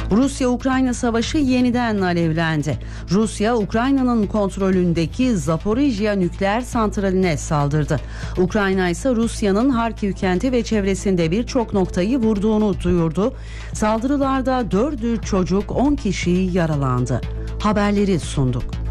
Rusya-Ukrayna savaşı yeniden alevlendi. Rusya, Ukrayna'nın kontrolündeki Zaporijya nükleer santraline saldırdı. Ukrayna ise Rusya'nın Harkiv kenti ve çevresinde birçok noktayı vurduğunu duyurdu. Saldırılarda 4 çocuk, 10 kişi yaralandı. Haberleri sunduk.